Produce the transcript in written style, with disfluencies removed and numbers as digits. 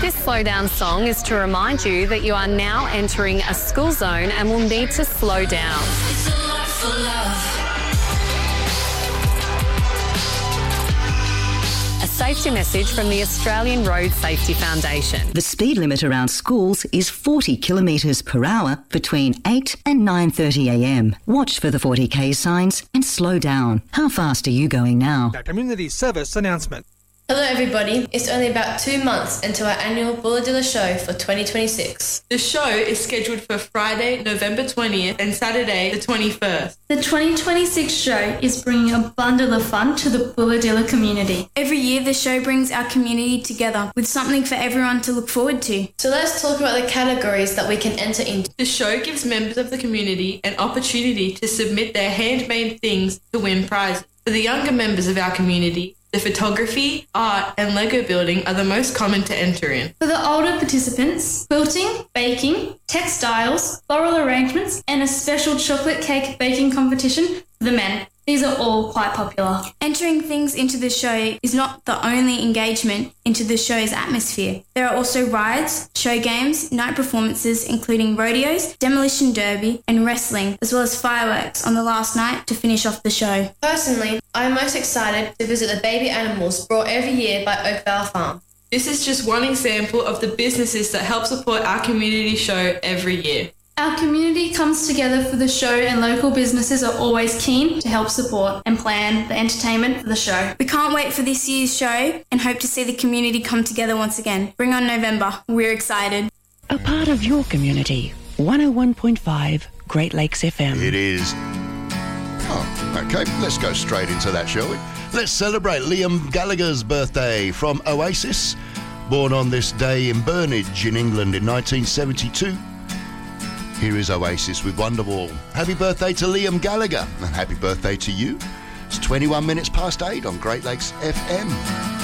This slow down song is to remind you that you are now entering a school zone and will need to slow down. It's a lot for love. A safety message from the Australian Road Safety Foundation. The speed limit around schools is 40 kilometres per hour between 8 and 9:30am. Watch for the 40k signs and slow down. How fast are you going now? A community service announcement. Hello everybody, it's only about 2 months until our annual Bulladilla show for 2026. The show is scheduled for Friday, November 20th and Saturday, the 21st. The 2026 show is bringing a bundle of fun to the Bulladilla community. Every year the show brings our community together with something for everyone to look forward to. So let's talk about the categories that we can enter into. The show gives members of the community an opportunity to submit their handmade things to win prizes. For the younger members of our community, the photography, art and Lego building are the most common to enter in. For the older participants, quilting, baking, textiles, floral arrangements and a special chocolate cake baking competition for the men. These are all quite popular. Entering things into the show is not the only engagement into the show's atmosphere. There are also rides, show games, night performances including rodeos, demolition derby and wrestling, as well as fireworks on the last night to finish off the show. Personally, I am most excited to visit the baby animals brought every year by Oakvale Farm. This is just one example of the businesses that help support our community show every year. Our community comes together for the show and local businesses are always keen to help support and plan the entertainment for the show. We can't wait for this year's show and hope to see the community come together once again. Bring on November. We're excited. A part of your community. 101.5 Great Lakes FM. It is. Oh, okay. Let's go straight into that, shall we? Let's celebrate Liam Gallagher's birthday from Oasis. Born on this day in Burnage in England in 1972. Here is Oasis with Wonderwall. Happy birthday to Liam Gallagher and happy birthday to you. It's 21 minutes past 8 on Great Lakes FM.